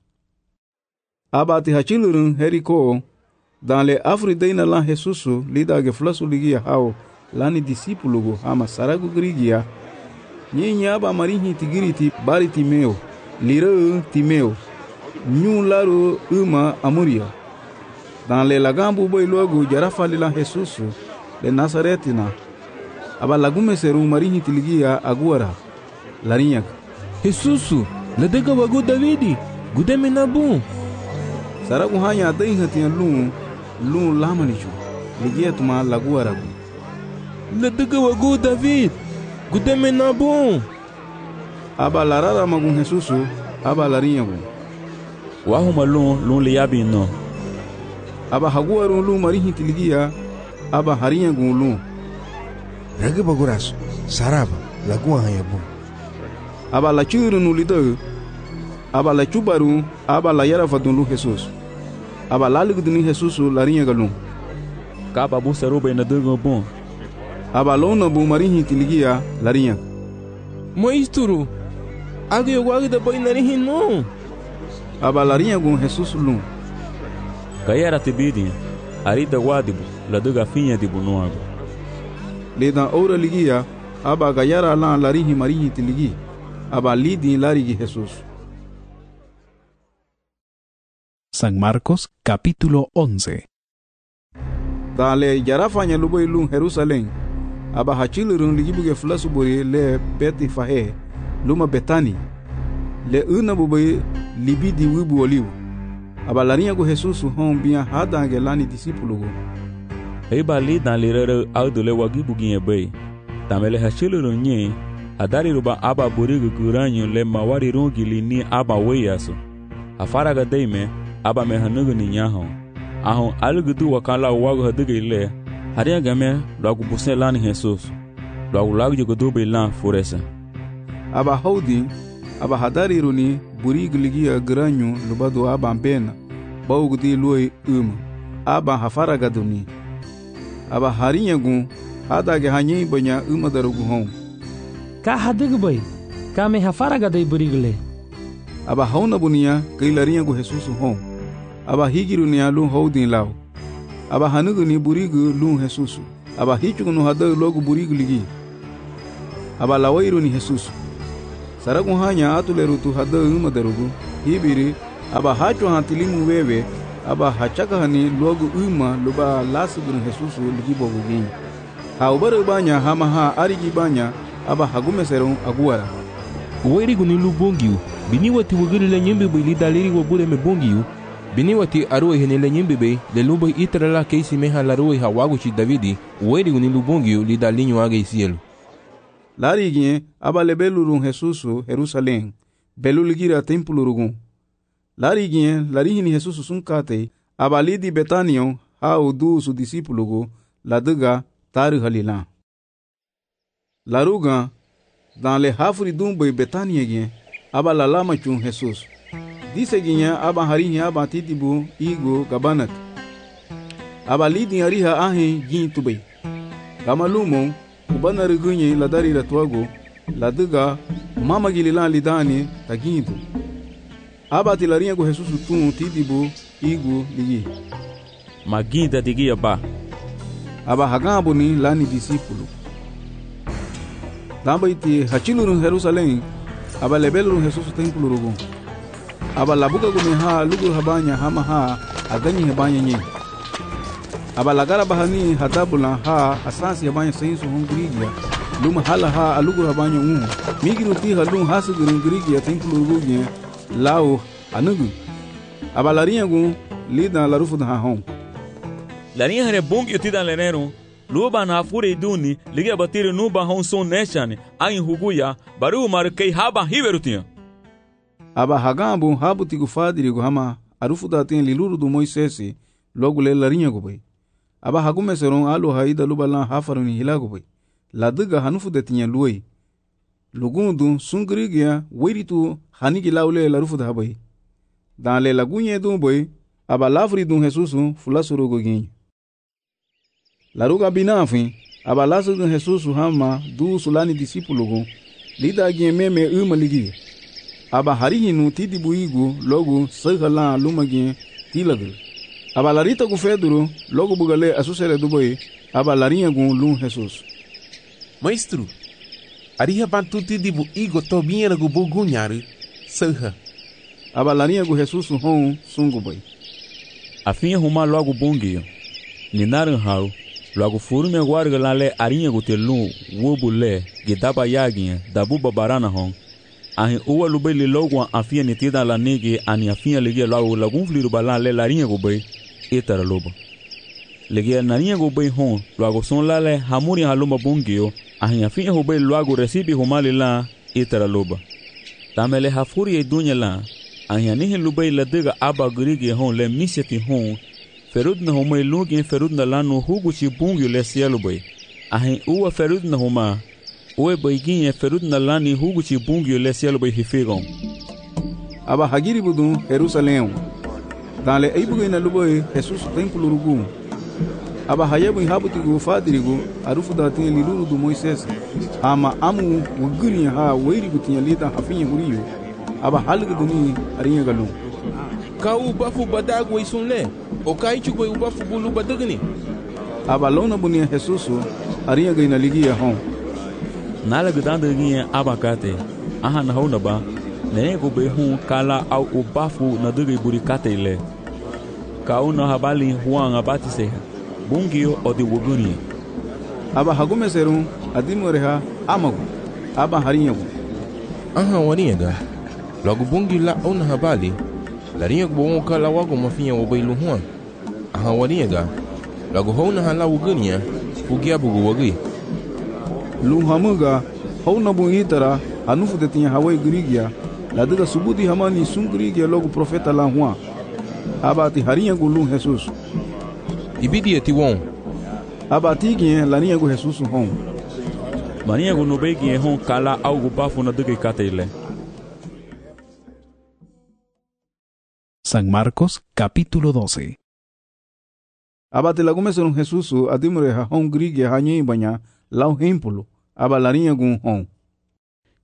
abati hachilurun heriko dans le afridaina la Jesus lida ge flasu ligia hao lani discípulo go ama sarago grigia nyinya aba marihi tigiriti bari timeo lira timeo nyu laro uma amuria dans le lagambu boy logo jarafa la Jesus de Nazaretina aba lagume seru marihi tiligia aguara larinha Jesus le dega wago Davidi gudeme nabu sarago hanya dai hatin lu lu lamanichu ligia tuma laguara le dega wago David gudeme nabu aba larara magun Jesus aba larinha go wahu malun lu liabi no aba haguaru lu marihi tiligia aba harinha go lu rage baguraso saraba lagua hanya bu aba la churu no lido aba la chubaru aba la yara fadun Jesus aba la ligudni Jesus larinha galum kaba bu seruba na dugo bon aba lona bu marihi tiligia larinha moisturu agi yogo da boy narihi no aba larinha gun Jesus lum kayara tibidi arida wadibu la duga finha de bunoago le dan ora ligia aba gayara la larihi marihi tiligi aba lidi larigi Jesus. San Marcos capítulo once. Dale yarafanya lubo ilun Jerusalén aba hachilurun ligibuge flasu bori le beti fahe luma betani le una bubai libidi wibu oliu aba larinha go Jesus hon bia hadange lani discípulo go eba li dan lirere audule wagibuginye bay tamele hachilurun nye adari ruba aba borigu guranyo le mawari rongili ni aba weyaso afaraga deime aba me hanugu ni nyaho ahon algudu wakala wago haduga ile haria game lagu busen lani Jesus lagu lagu jogodo be lan foresa aba hodi aba hadari runi burigu ligia guranyo lubado aba bena bawgudi loi um aba hafaraga duni aba harinha gun adage hanyi banya uma darugu hon ka hadig bay ka me hafaraga dai burigle aba hauna bunia kai larinha go Jesus hon aba higiru ni alu houdin lao aba hanugu ni burigu lu Jesus aba hichugu no hada logo burigu ligi aba lawairu ni Jesus saragu hanya atuleru tu hada uma darugu hibiri aba hacho hantilimu wewe aba hachaka hani logo uma luba lasigu ni Jesus ligi bogu gini haubaru banya hama ha arigi banya aba hagume serum aguara Uwairi guni lu bongiu bini wati wugiri le nyimbe bai li daliri wa bule me bongiu bini wati aroi hene le nyimbe bai le lumba itra la keisi meha la roi ha waguchi Davidi uwairi guni lu bongiu li dalinyu wage isielu lari gie aba le belurun Jesusu Jerusalem belu ligira templu rugun lari gie lari hini Jesusu sunkate aba li di Betanio ha udu su disipulugu la dega taru halila laruga dans le hafri dumbe Betania gie aba la lama chun Jesus dise gie aba harihi aba titibu igo gabanat aba lidi hariha ahe gin tubei gamalumo kubana rigunye la dari la tuago la dega mama gilila lidani tagintu aba tilarinha go Jesus tun titibu igo ligi maginda digia ba aba hagabo ni lani discípulo Damba iti hachilurun Jerusalem aba lebelurun Jesus templo rugun aba labuga gumi ha lugur habanya hama ha agani habanya nyi aba lagara bahani hadabula ha asasi habanya sensu hungrigia luma hala ha alugur habanya un migiru ti halun hasigurun grigia templo rugun lao anugu aba larinha gun lida larufu da hon larinha hare bongi utida lenero luba na fure duni liga batiri nuba hon son neshane ain huguya baru markei haba hiverutinha aba hagambu habu tigu fadiri go hama arufu da tin liluru do Moisés logo le larinha go bai aba hagume seron alu haida lubala hafaruni hilago bai ladiga hanufu de tinha luoi lugundu sungrigia wiritu hanigi laule larufu da bai dans le lagunye do bai aba lavri do Jesus fulasuro go ginho Laruga binafin aba lasu gun Jesus hama du sulani discípulo gun lida gie meme uma ligi aba harihinu tidibu igu logo sagala luma gie tilagul aba larita gu Pedro logo bugale asusere dubai aba larinha gun lum Jesus Maestro ariha bantu tidibu igu tobinha gu bugunyaru saha aba larinha gu Jesus hon sungu bai afinha huma logo bongio ninaran hau logo furu me guarga lale arinha gutelu wobule gidaba yaginha dabu babarana hon ahi uwa lubele logo afia nitida la nege ani afia lege logo lagun fliru balale larinha gobai etara lobo lege narinha gobai hon logo son lale hamuri haloma bongio ahi afia gobai logo recibe humale la etara loba tamele hafuri e dunya la ahi anihe lubai la dega aba grige hon le miseti hon Ferud na homa ilungi ferud na lanu hugu chi bungi le cielo bai. Ahin uwa ferud na homa. Uwe baiginha ferud na lani hugu chi bungi le cielo bai hifegon. Aba hagiri budun Jerusalem. Dans le eibugo ina lubai Jesus templo rugu. Aba hayabu habuti go fadirigo arufu da tin liluru do Moisés. Ama amu wuguni ha wairi gutinya lida hafinha huriyo. Aba halga duni arinha galum. Ka u bafu badago isunle o kai chugo u bafu bulu badagni aba lona bunia Jesus arinha gaina ligia hon nala gudanda ginha abakate aha na hona ba ne go be hu kala au u bafu na dugi burikate ile ka una habali huang abati se bungio o de woguni aba hagume serum adimoreha amago aba harinha go aha waniga logo bungi la una habali larinha go kala wago mafinha o bailu huang aha waniga logo hona hala wogania fugia bugu wogi Lumhamuga hona bunitara anufu de tinha hawai grigia la dega subudi hamani sungrigia logo profeta la huang abati harinha go lum Jesus ibidi eti won abati gie larinha go Jesus hon marinha go no begi hon kala algo bafo na dega katele. San Marcos capítulo doce. Abate lagume son Jesus adimure ha hon grigia hanyi banya lau hempolo aba larinha gun hon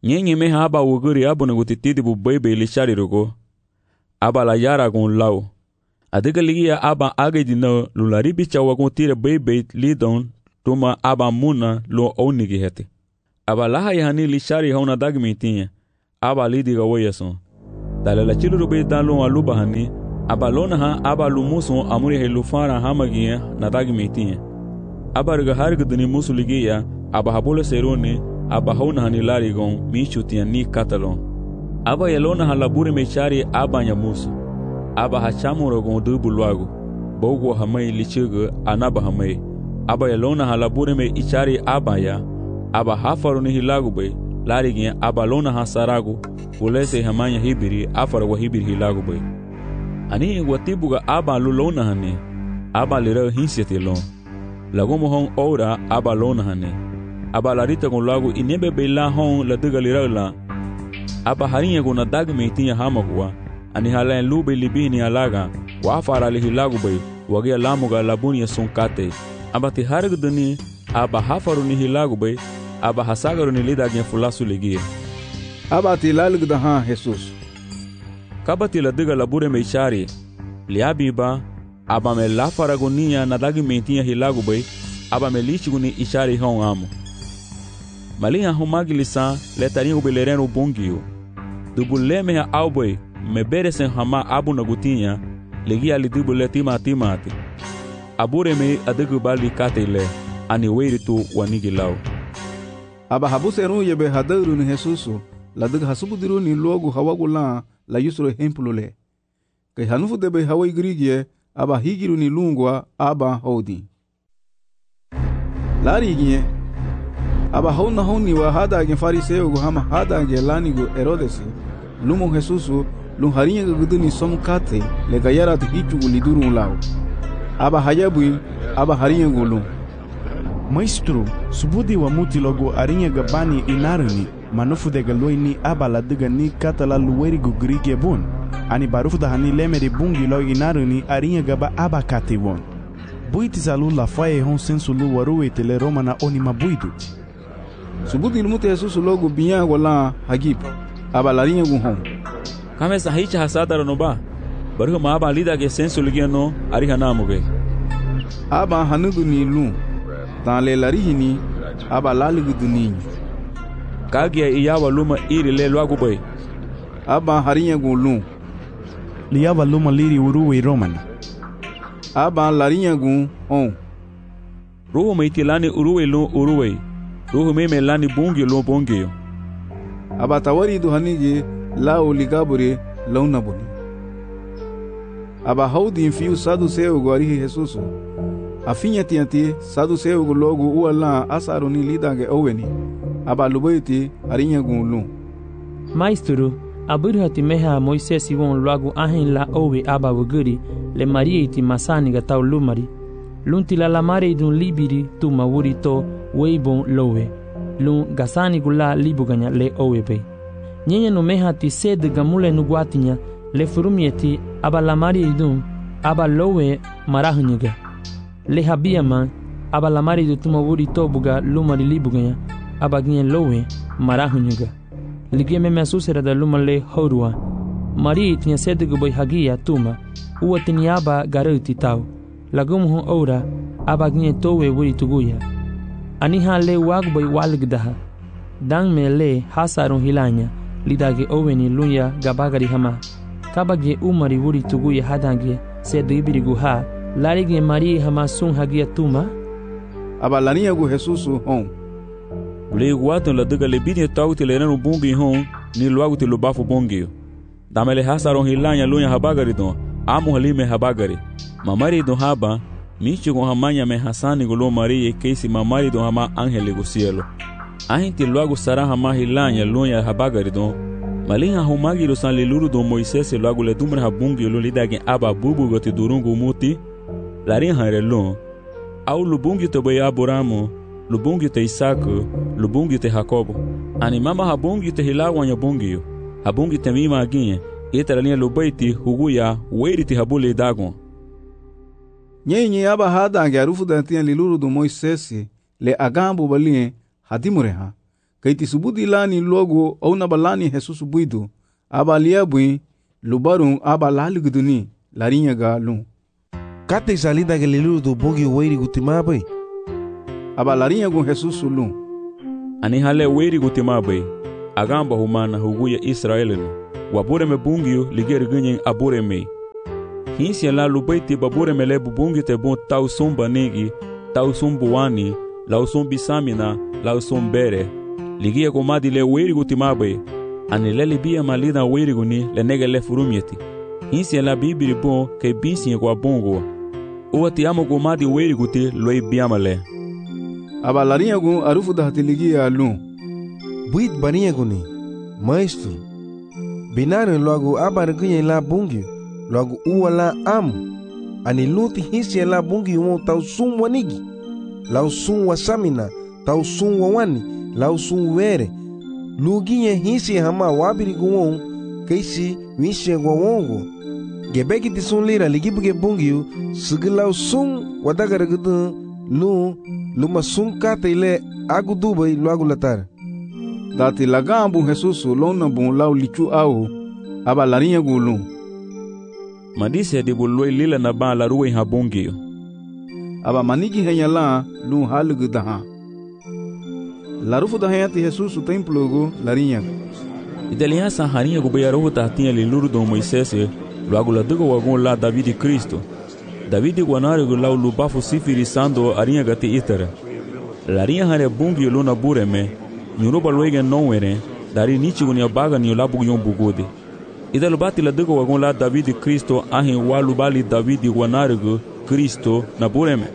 Nyenye meha aba wuguri abu nagu titidi bu bebe lishari rugo. Aba la yara gun lau. Adiga ligia aba age dina lulari bicha wagun tire bebe lidon tuma aba muna lo onigi heti. Aba laha yahani lishari hauna dagmitinha. Aba lidiga woyason. Dale la chilu rube dan lo aluba hani. Aba lona ha aba lumuson amuri he lufara hamagia na dagmitinha. Aba riga harga dini musu ligia aba habole serone aba hauna hani larigon michutia ni katalon. Aba yalona halabure mechari aba nyamusu. Aba hachamuro gon dubu luago. Bogo hamai lichiga anaba hamai. Aba yalona halabure me ichari aba ya. Aba hafaruni hilago bay. Larigin aba lona hasarago. Ulese hamanya hibiri afara wa hibiri hilago bay. Ani watibuga aba lulona hane. Aba lira hinsiete lon. Lagomo hon ora aba lona hane. Aba larita gon lago inebe bela hon la diga lira la. Aba harinha gon na dagme tinha hamagwa. Ani hala en lube libini alaga. Wa afara li hilago bay. Wagia lamuga labunia son kate. Aba ti harg dani aba hafaru ni hilago bay. Aba hasagaru ni lida gen fulasu ligia. Aba ti lalig da han Jesus. Kabati la diga labure me chari. Liabiba aba me la faragonia na dagi mentinha hilago bay. Aba me lichiguni ichari hon amo. Malinha humagilisa letarinho belereno bongio. Dubuleme ha alboy me beresen hama abu nagutinha. Legia li dubule tima timati. Abure me adigu bali katele. Ani weiritu wanigilau. Aba habuseru yebe hadaru ni Jesusu. La diga hasubudiru ni logo hawagula la yusro hempulule. Kai hanufu debe hawai grigie aba higiru ni lungwa aba hodi. Lari gie aba hauna honi wa hada gen fariseo go hama hada gen lani go Herodesi. Lumo Jesusu lun harinha guduni somkate le gayara te hichu liduru lao. Aba hayabu aba harinha go lun. Maestro, subudi wa muti logo arinha gabani inarani manufu de galoi ni aba la diga ni katala luweri go grige bon. Ani barufu da hani lemeri bungi lo inarani arinha gaba aba kate bon. Buiti salu la faye hon sensu lu waruwe tele Roma na oni mabuidu. Subudi ilmute Jesusu logo binya wala hagib. Aba la rinha go hon. Kame sahicha hasada ranoba. Baruhu ma aba lida ge sensu ligia no ariha namuge. Aba hanudu ni lu. Dans les larihini aba laligu duninho. Kagia iyawa luma iri le luagu bay. Aba harinha gun liyawa luma liri uruwe romana. Aba larinha gun on. Ruhu meitilani uruwe lu uruwe. Ruhu meme lani bungi lu bungi. Aba tawari du hanige la oligabure launabuni. Aba haudi infiu sadu seu guarihi Jesusu. Afinha tianti sadu seu logo uala asaru ni lidange oweni. Aba lubaiti arinha gunlu. Maestro, aburhati meha Moisés won logo ahin la owe aba wuguri le marieti masani gatau lumari. Lunti la lamare dun libiri tu mawuri to weibon lowe. Lun gasani gula libuganya le owe be. Nyenye no meha ti sed gamule nuguatinya le furumieti aba lamari dun aba lowe marahunyega. Le habia man aba lamari du tuma wuri tobuga lumari libuganya aba gien lowe marahunyuga ligie me mesusera da luma le horua mari tinha sede go boy hagia tuma uwa tinha aba garuti tau lagum hu ora aba gien towe wuri tuguya ani ha le wag boy walgdaha dang me le hasarun hilanya lidage oweni lunya gabagari hama kabage umari wuri tuguya hadange sede ibirigu ha larige mari hama sun hagia tuma aba larinha go Jesusu hon. Le guato la diga le bini tau te le renu bungi hon ni luagu te lubafu bungi. Damele hasaron hilanya lunya habagari don amu halime habagari. Mamari don haba michi gon hamanya me hasani go lo mari e keisi mamari don hama angele go cielo. Ahinti luagu sara hama hilanya lunya habagari don malinha humagi lo san le luru don Moisés luagu le dumre habungi lo lidage aba bubu go te durungu muti larin hare lon. Au lubungi te boy Abramo, lubungi te Isaac, lubungi te Jacobo. Ani mama habungi te hilawanya bungi. Habungi te mima aginye, ita linha lubaiti huguya weiriti habule dagon. Nyenye aba hada garufu dantia liluru do Moisés le agambo balinhe hadimureha. kaiti subudi lani logo au na balani Jesus buidu aba liabui lubarun aba laliguduni larinya ga lu kate salida ke lilu do bogi weiri gutimabai aba larinya gu Jesus lu ani hale weiri gutimabai agamba humana huguya Israelinu wabure me bungio ligeri ganyen abure me hinsi la lubaiti babure me le bubungi te bon tau somba negi tau sombu wani lau sombi samina lau sombere ligia gomadi le weiri gutimabai ani le libia malida weiri guni le nege le furumieti hinsi la bibiri bon ke bisi kwa bongo uwa ti amo gomadi weiri guti loi biamale aba larinya gu arufu da hatiligia lu buit baniya guni maestro binarin logo abar ganyen la bungi logo uwa la am ani luti hinsi la bungi mo tau sum wanigi lau sum wasamina tau sum wani lau sum were luginye hinsi hama wabiri guwon keisi wishe gwawongo gebeki ti sun lira ligibuge bungiu sigilau sun wadagara gudu lu luma sun kata ile agu dubai lu agu latar dati lagambu Jesus lona bun lau lichu au aba larinya gulu madise de buloi lila na ba la ruwe ha bungiu aba manigi henyala lu halugu daha larufu da hayati Jesus templo go larinya idelia sa harinha go beyaru ta tinha liluru do Moisés logo la dugo wagon la David Cristo David guanare go la lubafu sifiri sando arinha gati itara larinha hare bungi luna bureme nyuruba loige nowere dari nichi gunia baga ni labu yon bugode ida lubati la dugo wagon la David Cristo ahin walu bali David guanare go Cristo na bureme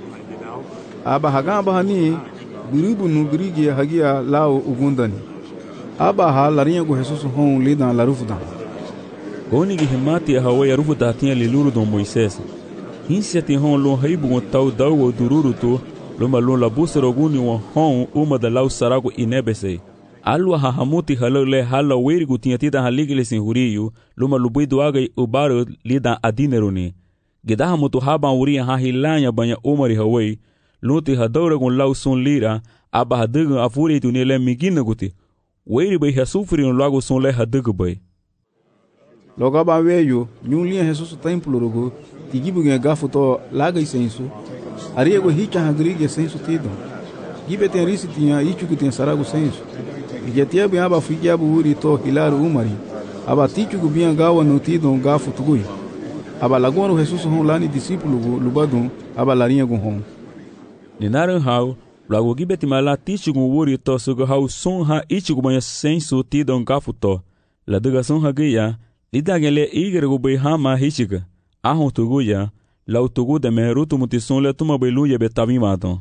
aba hagamba hani biribu nu birigi hagia lao ugundani aba ha larinya go Jesus hon lidan la rufuda goni gi himati hawa ya rufuda tinha liluru do Moisés hinsi ti hon lo haibu on tau dawo dururu to lo malo la busero guni wa hon uma da lau sarago inebese alwa ha hamuti halo le hala werigu tinha tida haligile sin huriyu lo malo buido aga ubaro lidan adineruni gedaha mutu haba uri ha hilanya banya umari hawai luti hadawra gon lau sun lira aba hadaga afuri tu nele migina guti weiri bai hasufri no lago sun le hadaga bai loga ba weyo nyunlia Jesus templo rogo tigibu ge gafu to laga isensu ari go hicha hagrige sensu tido gibe ten risi tinha ichu que tem sarago sensu igetia bem aba fikia buri to hilar umari aba tichu go bem gawa no tido gafu tugui aba lagono Jesus hon lani discípulo go lubadun aba larinha go hon ninaran hau logo gibeti mala tichu go wuri to sugo hau sun ha ichu go banha sensu tido gafu to la duga sun ha gaya lidagele igre go bai hama hichiga ahon tuguya lau tugu de merutu mutison le tuma beluya betavimato.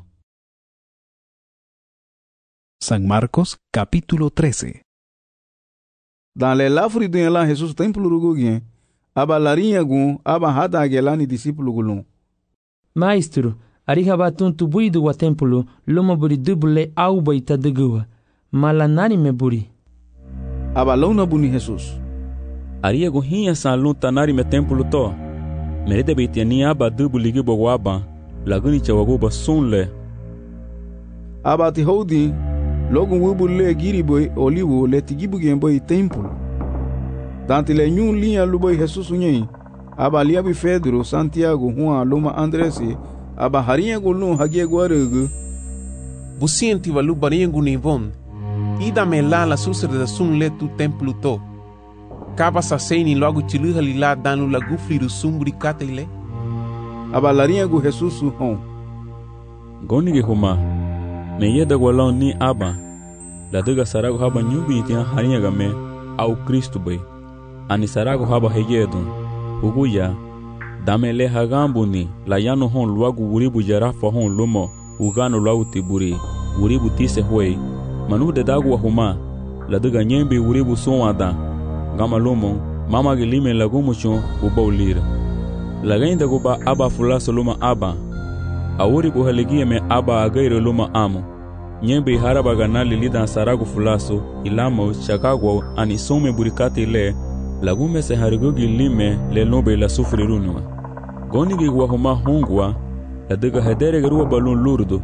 San Marcos capítulo trece. Dans le lafri de la Jesus templo rugugien aba larinha gun aba hada gelani discípulo gulun maestro ariha batun tubuidu wa templo loma buri dubule au baita degua malanani me buri aba launa buni Jesus aria go hinha salun tanari me templo to merede beitani aba dubu ligi bogwaba laguni chawago basunle aba ti hodi logo wubu le giri boy olivo le tigibu gemboy templo dante le nyun linha luboy Jesus nyei aba liabi Pedro Santiago Juan Loma Andres aba harinha golun hagie guarego busienti valu baringu nivon ida mela la susre da sun le tu templo to kaba sa seini logo tiluha lila danu la gufli do sumbri katele aba larinha go Jesus hon goni huma me yeda golon ni aba la daga sarago haba nyubi tian harinha game au Cristo bay ani sarago haba heyedo uguya damele hagambuni la yano hon luagu uribu jarafa hon lumo ugano luagu tiburi uribu tise huei manu de dagu wa huma la daga nyembe uribu sonwada gama lumo mama gelime lagumucho ubaulira la gainda guba aba fulaso luma aba awuribu haligie me aba agairo luma amo nyembe haraba ganali lidan saragu fulaso ilamo chakagwa ani some burikati le lagume se harigogi lime le nobe la sufrirunwa goni gi wa huma hongwa la daga hedere garuwa balun lurdo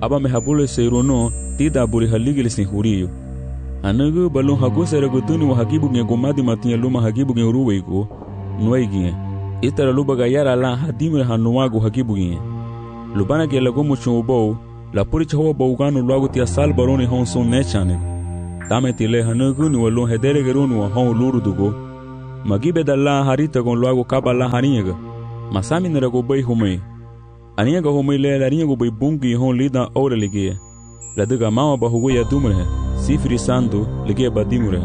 aba me habule seirono tida buri haligil sin huriyo anagu balon hago serago tuni wa hagibu nge gomadi matinha luma hagibu nge uruweigo nuaiginhe itara luba gayara la hadimre hanuago hagibu nge lubana ge lago mucho bo la puricha ho bogano logo tia sal baroni hon son nechane tameti le hanagu ni walon hedere gerunu wa hon lurudugo magibe dalla harita gon logo kabala haniga masami nerago bai humei aniga humei le la ringo bai bungi hon lida ora ligie la daga mama bahugo ya dumre sifri sando ligie badimure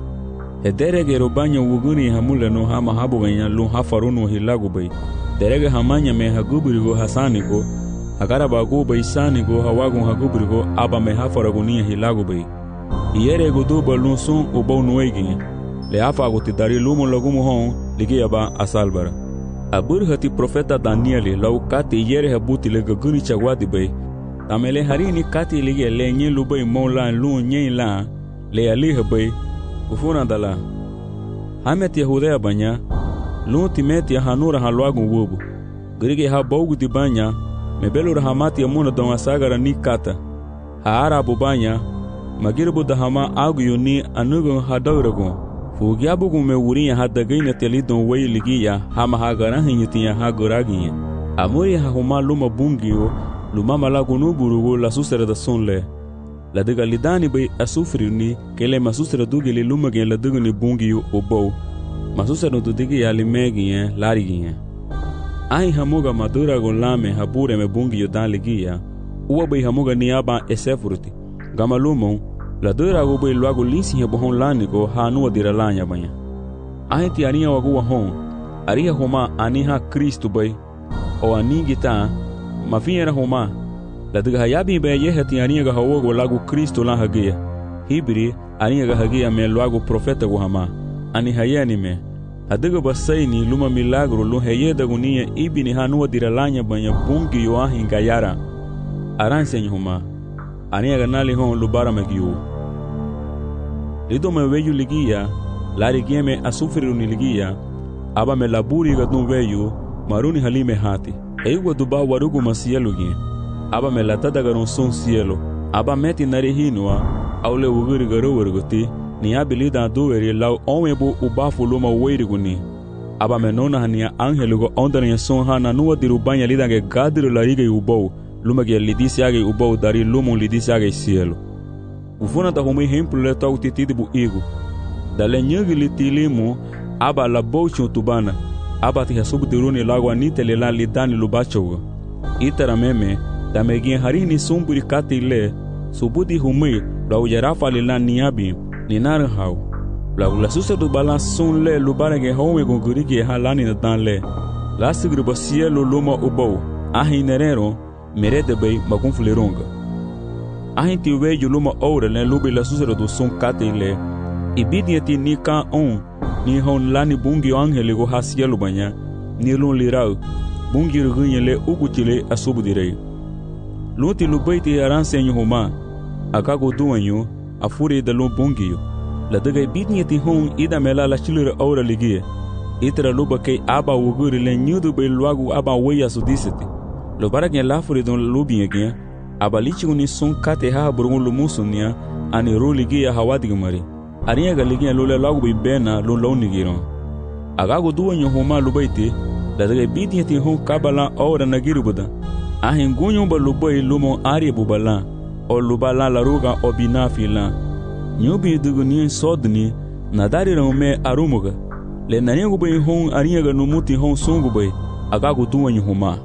hedere gero banyo wuguni hamule no hama habu ganya lu hafarunu hilago bai derege hamanya me hagubirigo hasanigo agara bago bai sanigo hawago hagubirigo aba me hafaragonia hilago bai iyere godo balun son obo nuegi le afa go tidari lumo lagumo hon ligie ba asalbara abur hati profeta Danieli lau kati yere habuti le gaguni chagwadi bai tamele harini kati ligie le nye lubai mola lu nye la le ali bai ufuna dala hamet yahuda banya lu timeti hanura halwagu wubu grige ha bogu di banya mebelu rahamati amuna don asagara ni kata ha arabu banya magirbu dahama agu yuni anugo hadawrago fugiabu gume wurin hadagaina telidon way ligiya hama hagara hinyutiya hagoragi amuri ha huma luma bungio luma malagu nuburugo la susera da sonle la daga lidani bay asufrini kele masusera dugele luma gen la daga ni bungio obo masusera dudigi ya limegi larigi ai hamuga madura gon lame habure me bungio dan ligiya uwa bay hamuga niaba esefurti gamalumo la dura go bay luago linsi he bohon lanigo hanu adira lanya banya ai ti aria wago hon aria homa aniha Kristo bay o anigita mafiera homa la daga hayabi be ye hati aria ga hawo lago Kristo la hagia hibri aria ga hagia me luago profeta go hama ani hayani me adaga basaini luma milagro lo heye dagunia ibini hanu adira lanya banya bungi yo ahinga yara aranse homa ania ganali hon lubara megiu lido me veyu ligia lari gieme asufriru ni ligia aba me laburi gadun veyu maruni halime hati eiwa duba warugu masielo gi aba me latada garon son cielo aba meti nare hinwa aule uguri garo wergoti ni abilida duweri lau onwebo ubafu luma weiriguni aba me nona hania angelugo ondanya son hana nuwa dirubanya lidange gadiru larige ubou lumage lidisiage ubou dari lumo lidisiage cielo ufuna ta homi hemplo le tau titibu igu dale nyagi litilimu aba la bochu tubana aba ti hasubu diruni lagwa nitele la lidani lubachogo itara meme da megin harini sumburi katile subudi humi la ujarafa lila niabi ninar hau la la susa du balanson le lubarage howe gongurige halani na dan le la sigribo cielo luma ubou ahinerero merede bay magunfuleronga ahinti weju luma ora le lubi la susero do son katile ibidiati ni ka on ni hon lani bungi angele go hasielo banya ni lon lirau bungi rugunye le ugutile asubudire luti lubaiti aransenyo homa akago duanyo afure de lo bungi la daga ibidiati hon ida mela la chilure ora ligie itra luba ke aba wuguri le nyudu be luagu aba weya sudiseti lo barag la fure don lubi again abalichi uni son kate ha burun lumusunia ani roligi ya hawadi mari aria galigi lo le lagu be bena lo lo nigiro agago duonyo homa lubaiti da daga bidi ti hon kabala ora nagiru buda ahin gunyo ba lubai lumo ari bubala o lubala la ruga obina fila nyobi duguni sodni nadari rome arumuga le nanyangu be hon aria ga numuti hon songu be agago duonyo homa.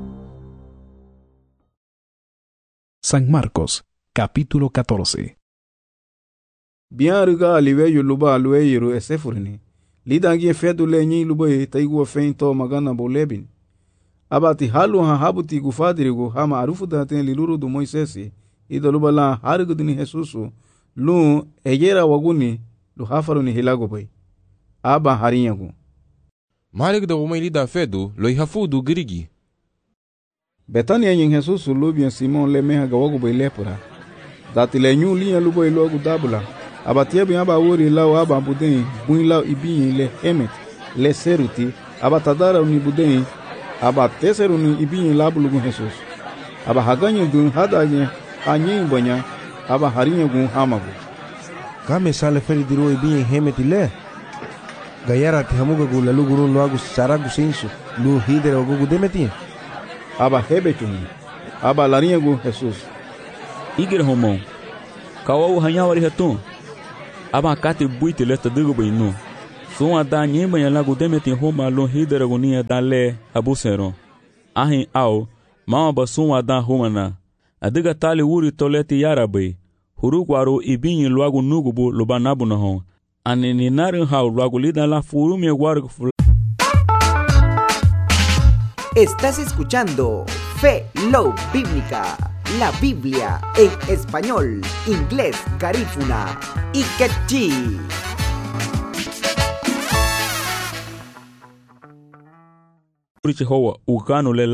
San Marcos, capítulo catorce. Bianruga aliveyo luba alueiro esefurni. Lidangi fedu lenyi luba taigu feinto magana bolebin. Abati halu ha habuti gufadirigo hama arufu daten liluru do Moisesi. Ida luba la harigudini Jesusu. Lu ejera waguni lu hafaruni hilago bay. Aba harinyagu. Marig da umay lida fedu lo ihafudu grigi. Betania yin Jesus lubian Simon le meha gawagu bay lepura. Dati le nyu liya lubo ilogu dabula. Abatia bi aba wori lao aba budin buin lao ibin le emet le seruti aba tadara uni budin aba teseru ni ibin labulugu Jesus. aba haganya gun hadanya anyi banya aba harinya gun hamago kame sale feri diro e bien hemetile gayara te hamuga gu lalu gurun loagu saragu sensu lu hidere ogu demeti aba hebetum aba larinha gu Jesus igre homon kawo hanya wari hatun aba kate buite lesta dugo beinu Sum ada nyemba ya lagu demeti homa lo hidere gonia dale abusero ahin au mama basum ada homana adiga tali wuri toleti yarabe hurugwaro ibinyi luagu nugubu lobanabu na hon anini narin hau luagu lida la furumi guargo. Estás escuchando Fe Love Bíblica, la Biblia en español, inglés, garífuna y quechí. Uriche hoa ukanu le